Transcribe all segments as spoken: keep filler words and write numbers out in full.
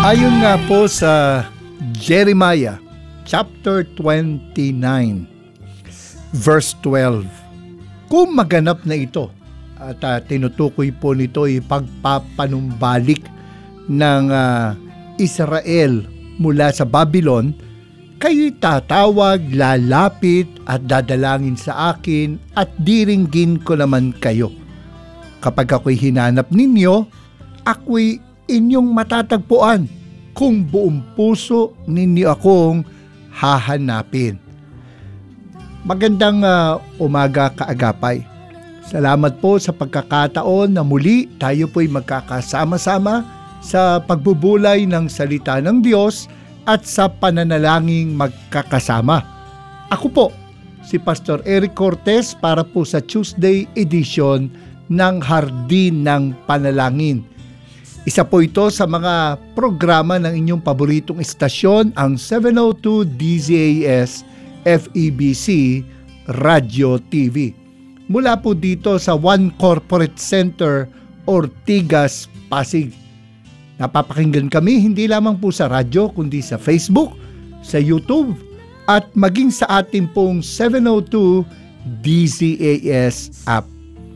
Ayon nga po sa Jeremiah chapter twenty-nine verse twelve, kung maganap na ito at uh, tinutukoy po nito ay pagpapanumbalik ng uh, Israel mula sa Babylon, kayo'y tatawag, lalapit at dadalangin sa akin at diringgin ko naman kayo. Kapag ako'y hinanap ninyo, ako'y inyong matatagpuan kung buong puso ninyo akong hahanapin. Magandang uh, umaga kaagapay. Salamat po sa pagkakataon na muli tayo po'y magkakasama-sama sa pagbubulay ng salita ng Diyos at sa pananalangin magkakasama. Ako po, si Pastor Eric Cortez para po sa Tuesday edition ng Hardin ng Panalangin. Isa po ito sa mga programa ng inyong paboritong istasyon, ang seven oh two D Z A S F E B C Radio T V. Mula po dito sa One Corporate Center, Ortigas, Pasig. Napapakinggan kami hindi lamang po sa radyo kundi sa Facebook, sa YouTube at maging sa ating pong seven oh two D Z A S app.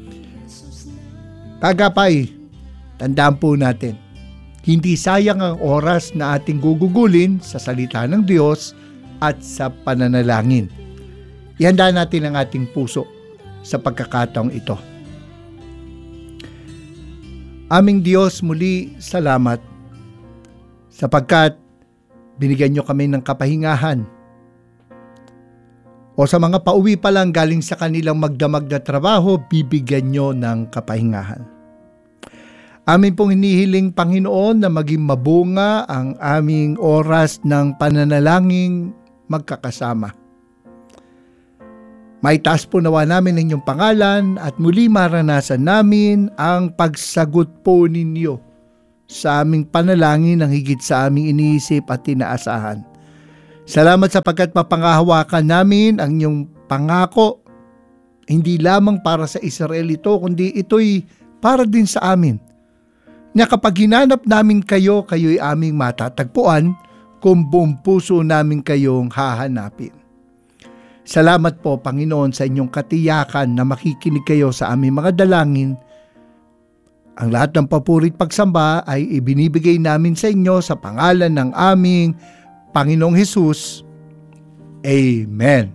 Kagapay, tandaan po natin, hindi sayang ang oras na ating gugugulin sa salita ng Diyos at sa pananalangin. Ihanda natin ang ating puso sa pagkakataong ito. Aming Diyos, muli salamat sapagkat binigyan nyo kami ng kapahingahan. O sa mga pauwi pa lang galing sa kanilang magdamag na trabaho, bibigyan nyo ng kapahingahan. Amin pong hinihiling, Panginoon, na maging mabunga ang aming oras ng pananalangin magkakasama. Maitaas po nawa namin ang inyong pangalan at muli maranasan namin ang pagsagot po ninyo sa aming panalangin ng higit sa aming iniisip at tinaasahan. Salamat sapagkat mapangahawakan namin ang inyong pangako, hindi lamang para sa Israel ito, kundi ito'y para din sa amin. Na kapag hinanap namin kayo, kayo'y aming matatagpuan kung buong puso namin kayong hahanapin. Salamat po, Panginoon, sa inyong katiyakan na makikinig kayo sa aming mga dalangin. Ang lahat ng papurit pagsamba ay ibinibigay namin sa inyo sa pangalan ng aming Panginoong Hesus. Amen.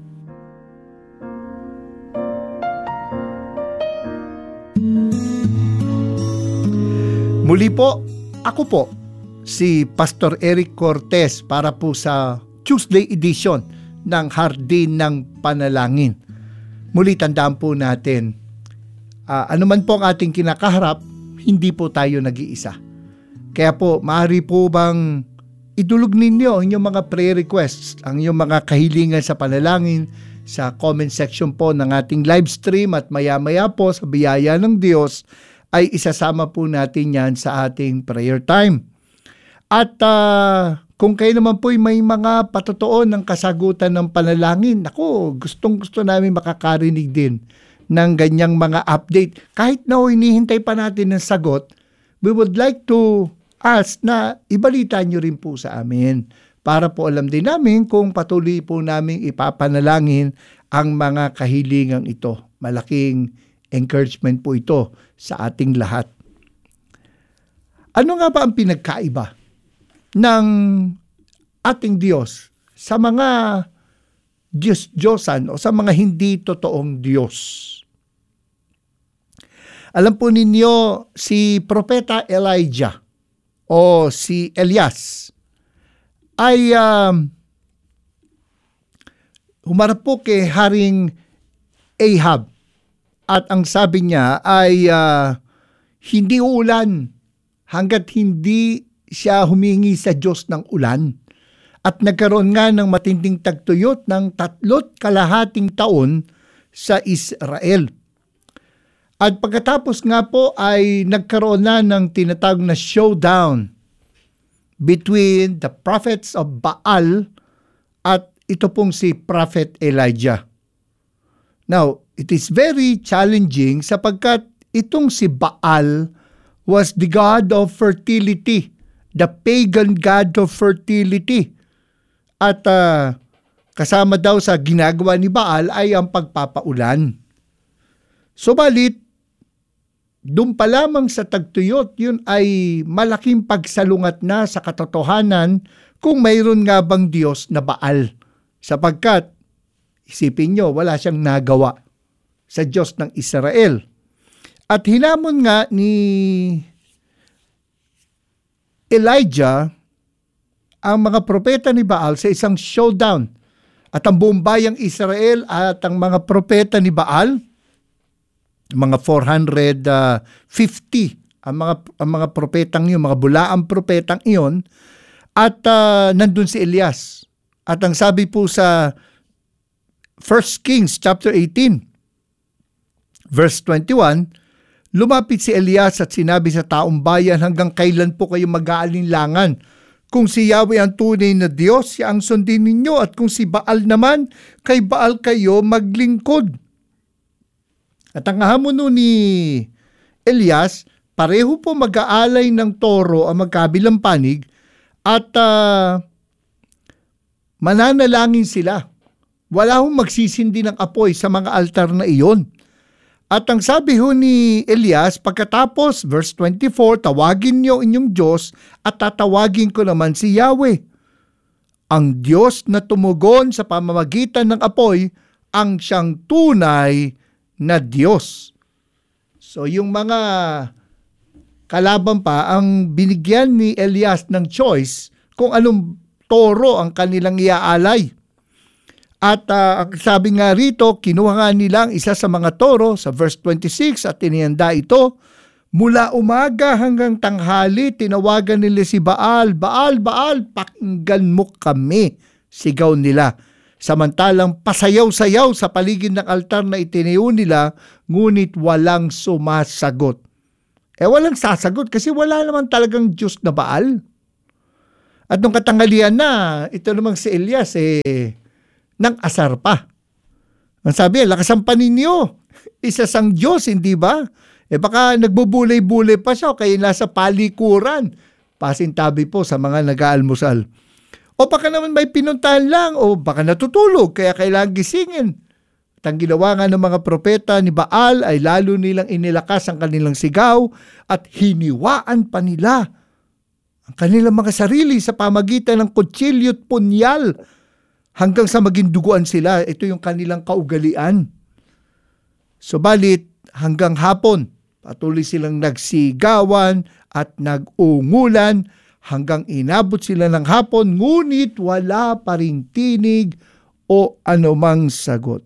Muli po, ako po, si Pastor Eric Cortez para po sa Tuesday edition ng Hardin ng Panalangin. Muli tandaan po natin, uh, anuman po ang ating kinakaharap, hindi po tayo nag-iisa. Kaya po, maaari po bang idulog ninyo ang inyong mga prayer requests, ang inyong mga kahilingan sa panalangin sa comment section po ng ating live stream at maya-maya po sa biyaya ng Diyos ay isasama po natin yan sa ating prayer time. At uh, kung kayo naman po may mga patotoo ng kasagutan ng panalangin, ako, gustong gusto namin makakarinig din ng ganyang mga update. Kahit na o hinihintay pa natin ng sagot, we would like to ask na ibalita nyo rin po sa amin para po alam din namin kung patuloy po namin ipapanalangin ang mga kahilingang ito. Malaking encouragement po ito sa ating lahat. Ano nga ba ang pinagkaiba ng ating Diyos sa mga Diyos-Diyosan o sa mga hindi totoong Diyos? Alam po ninyo, si Propeta Elijah o si Elias ay um, humarap po kay Haring Ahab. At ang sabi niya ay uh, hindi uulan hanggat hindi siya humingi sa Diyos ng ulan. At nagkaroon nga ng matinding tagtuyot ng tatlot kalahating taon sa Israel. At pagkatapos nga po ay nagkaroon na ng tinatawag na showdown between the prophets of Baal at ito pong si Prophet Elijah. Now, it is very challenging sapagkat itong si Baal was the god of fertility the pagan god of fertility. At uh, kasama daw sa ginagawa ni Baal ay ang pagpapaulan. Subalit, doon pa lamang sa tagtuyot, yun ay malaking pagsalungat na sa katotohanan kung mayroon nga bang Diyos na Baal. Sapagkat, isipin nyo, wala siyang nagawa sa Diyos ng Israel. At hinamon nga ni Elijah ang mga propeta ni Baal sa isang showdown. At ang buong bayang Israel at ang mga propeta ni Baal, mga four hundred fifty ang mga ang mga propetang iyon, mga bulaang propetang iyon, at uh, nandun si Elias. At ang sabi po sa First Kings chapter eighteen verse twenty-one, lumapit si Elias at sinabi sa taong bayan, hanggang kailan po kayo mag-aalinlangan? Kung si Yahweh ang tunay na Diyos, siya ang sundin ninyo, at kung si Baal naman, kay Baal kayo maglingkod. At ang hamon ni Elias, pareho po mag-aalay ng toro ang magkabilang panig at uh, mananalangin sila. Wala hong magsisindi ng apoy sa mga altar na iyon. At ang sabi ho ni Elias, pagkatapos, verse twenty-four, tawagin niyo inyong Diyos at tatawagin ko naman si Yahweh. Ang Diyos na tumugon sa pamamagitan ng apoy, ang siyang tunay na Diyos. So yung mga kalaban pa ang binigyan ni Elias ng choice kung anong toro ang kanilang iaalay. At uh, sabi nga rito, kinuha nga nila ang isa sa mga toro sa verse twenty-six at tinihanda ito. Mula umaga hanggang tanghali, tinawagan nila si Baal, Baal, Baal, pakinggan mo kami, sigaw nila. Samantalang pasayaw-sayaw sa paligid ng altar na itinayo nila, ngunit walang sumasagot. Eh walang sasagot kasi wala naman talagang Diyos na Baal. At nung katanghalian na, ito namang si Elias eh, nang asar pa. Ang sabi, lakas ang paninyo. Isa sang Diyos, hindi ba? Eh baka nagbubulay-bulay pa siya o kaya nasa palikuran. Pasintabi po sa mga nag-aalmusal. O baka naman may pinuntahan lang o baka natutulog kaya kailangan gisingin. At ang ginawa nga ng mga propeta ni Baal ay lalo nilang inilakas ang kanilang sigaw at hiniwaan pa nila ang kanilang mga sarili sa pamagitan ng kutsilyo at punyal hanggang sa maging duguan sila. Ito yung kanilang kaugalian. Subalit hanggang hapon, patuloy silang nagsigawan at nag-ungulan hanggang inabot sila ng hapon, ngunit wala pa ring tinig o anumang sagot.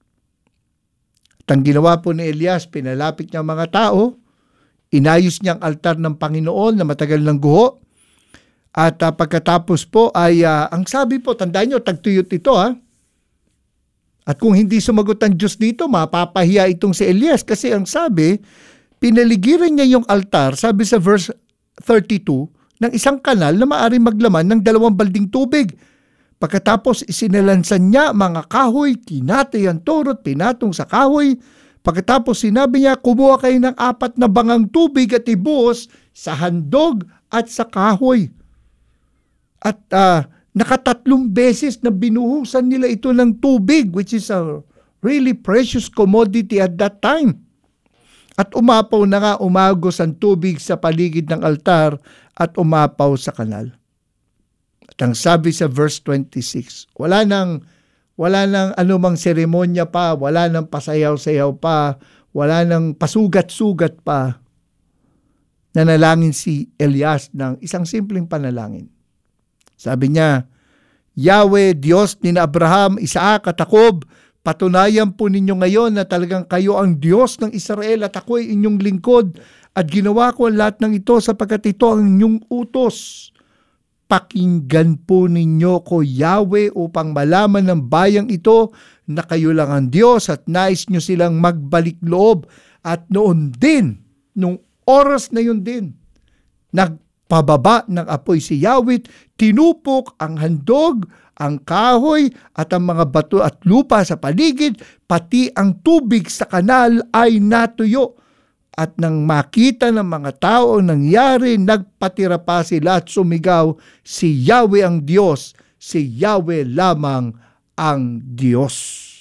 At ang ginawa po ni Elias, pinalapit niya ang mga tao, inayos niya ang altar ng Panginoon na matagal ng guho, at uh, pagkatapos po ay, uh, ang sabi po, tandaan niyo, tagtuyot ito ha, at kung hindi sumagot ang Diyos dito, mapapahiya itong si Elias kasi ang sabi, pinaligiran niya yung altar, sabi sa verse thirty-two, ng isang kanal na maaaring maglaman ng dalawang balding tubig. Pagkatapos isinalansan niya mga kahoy, kinatay ang toro at pinatong sa kahoy. Pagkatapos sinabi niya, kumuha kayo ng apat na bangang tubig at ibuhos sa handog at sa kahoy. At uh, nakatatlong beses na binuhusan nila ito ng tubig, which is a really precious commodity at that time. At umapaw na nga umagos ang tubig sa paligid ng altar at umapaw sa kanal. At ang sabi sa verse twenty-six, wala nang, wala nang anumang seremonya pa, wala nang pasayaw-sayaw pa, wala nang pasugat-sugat pa. Nanalangin si Elias ng isang simpleng panalangin. Sabi niya, Yahweh, Diyos ni Abraham, Isaac at Jacob, patunayan po ninyo ngayon na talagang kayo ang Diyos ng Israel at ako ay inyong lingkod at ginawa ko ang lahat ng ito sapagkat ito ang inyong utos. Pakinggan po ninyo ko, Yahweh, upang malaman ng bayang ito na kayo lang ang Diyos at nais nyo silang magbalik loob. At noon din, nung oras na yun din, nagpababa ng apoy si Yahweh, tinupok ang handog, ang kahoy at ang mga bato at lupa sa paligid, pati ang tubig sa kanal ay natuyo. At nang makita ng mga tao ang nangyari, nagpatira pa sila at sumigaw, si Yahweh ang Diyos, si Yahweh lamang ang Diyos.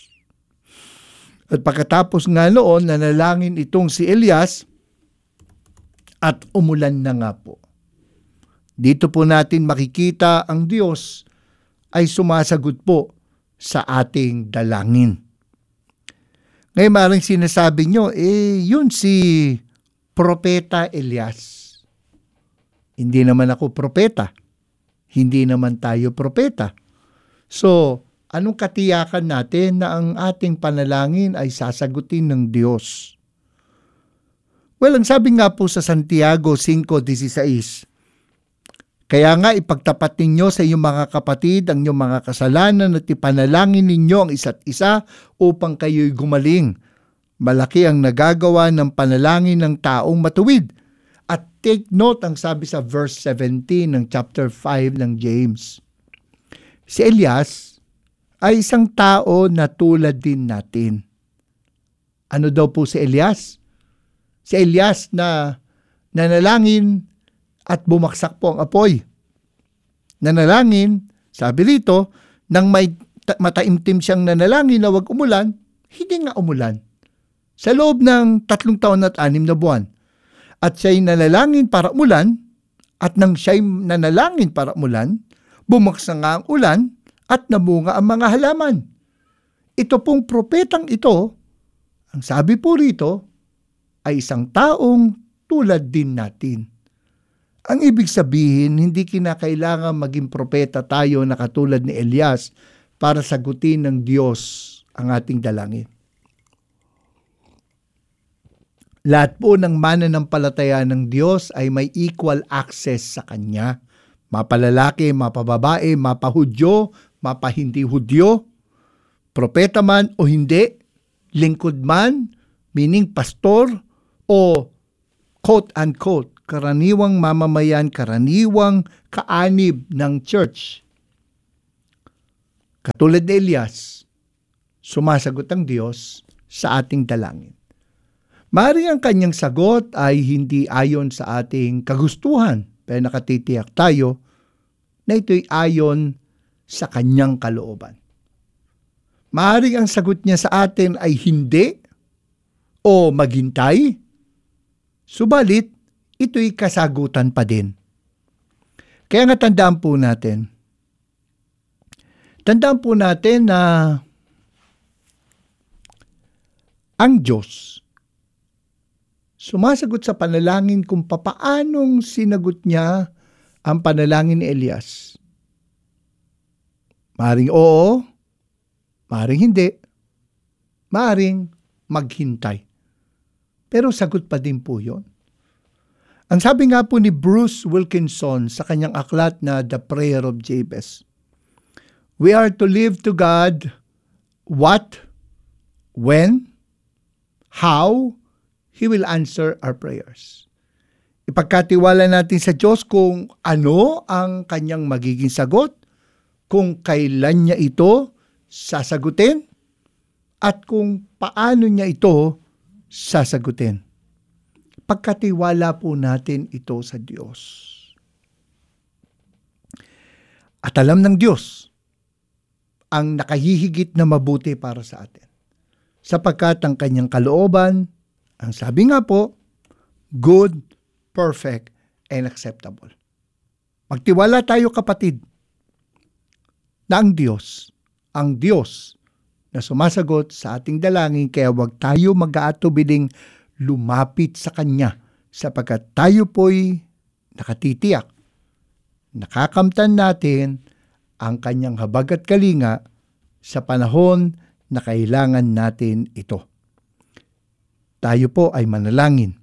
At pagkatapos nga noon, nanalangin itong si Elias at umulan na nga po. Dito po natin makikita ang Diyos ay sumasagot po sa ating dalangin. Ngayon maaaring sinasabi nyo, eh yun si Propeta Elias. Hindi naman ako propeta. Hindi naman tayo propeta. So, anong katiyakan natin na ang ating panalangin ay sasagutin ng Diyos? Well, ang sabi nga po sa Santiago five sixteen, kaya nga ipagtapat ninyo sa iyong mga kapatid ang iyong mga kasalanan at ipanalangin ninyo ang isa't isa upang kayo'y gumaling. Malaki ang nagagawa ng panalangin ng taong matuwid. At take note ang sabi sa verse seventeen ng chapter five ng James. Si Elias ay isang tao na tulad din natin. Ano daw po si Elias? Si Elias na nanalangin at bumaksak po ang apoy. Nanalangin, sabi rito, nang may mataimtim siyang nanalangin na wag umulan, hindi nga umulan. Sa loob ng tatlong taon at anim na buwan. At siya'y nanalangin para umulan, at nang siya'y nanalangin para umulan, bumaksak nga ang ulan at namunga ang mga halaman. Ito pong propetang ito, ang sabi po rito, ay isang taong tulad din natin. Ang ibig sabihin, hindi kinakailangan maging propeta tayo na katulad ni Elias para sagutin ng Diyos ang ating dalangin. Lahat po ng mananampalataya ng Diyos ay may equal access sa Kanya. Mapalalaki, mapababae, mapahudyo, mapahindi hudyo, propeta man o hindi, lingkod man, meaning pastor, o quote-unquote, karaniwang mamamayan, karaniwang kaanib ng church. Katulad ni Elias, sumasagot ang Diyos sa ating dalangin. Maaaring ang kanyang sagot ay hindi ayon sa ating kagustuhan, pero nakatitiyak tayo na ito'y ayon sa kanyang kalooban. Maaaring ang sagot niya sa atin ay hindi o maghintay, subalit ito'y kasagutan pa din. Kaya nga tandaan po natin, tandaan po natin na ang Diyos sumasagot sa panalangin kung papaanong sinagot niya ang panalangin ni Elias. Maaring oo, maaring hindi, maaring maghintay. Pero sagot pa din po yun. Ang sabi nga po ni Bruce Wilkinson sa kanyang aklat na The Prayer of Jabez, we are to live to God what, when, how He will answer our prayers. Ipagkatiwala natin sa Diyos kung ano ang kanyang magiging sagot, kung kailan niya ito sasagutin, at kung paano niya ito sasagutin. Pagkatiwala po natin ito sa Diyos. At alam ng Diyos ang nakahihigit na mabuti para sa atin. Sapagkat ang kanyang kalooban, ang sabi nga po, good, perfect, and acceptable. Magtiwala tayo kapatid na ang Diyos, ang Diyos na sumasagot sa ating dalangin, kaya huwag tayo mag-aatubiling lumapit sa Kanya sapagkat tayo po'y nakatitiyak. Nakakamtan natin ang Kanyang habag at kalinga sa panahon na kailangan natin ito. Tayo po ay manalangin.